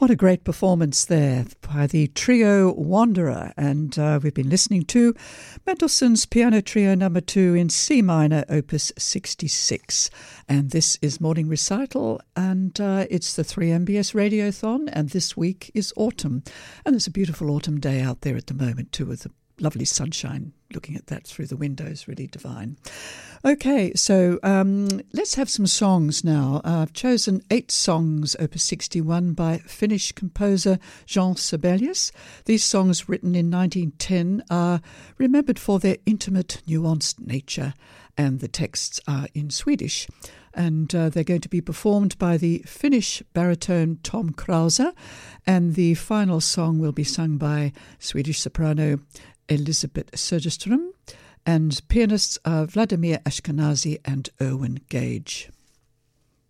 What a great performance there by the trio Wanderer. And we've been listening to Mendelssohn's Piano Trio No. 2 in C minor, Opus 66. And this is Morning Recital, and it's the 3MBS Radiothon, and this week is autumn. And there's a beautiful autumn day out there at the moment too, with the lovely sunshine. Looking at that through the windows, really divine. Okay, so let's have some songs now. I've chosen 8 songs, Opus 61, by Finnish composer Jean Sibelius. These songs, written in 1910, are remembered for their intimate, nuanced nature, and the texts are in Swedish. And they're going to be performed by the Finnish baritone Tom Krause, and the final song will be sung by Swedish soprano Elisabeth Söderström, and pianists are Vladimir Ashkenazy and Erwin Gage.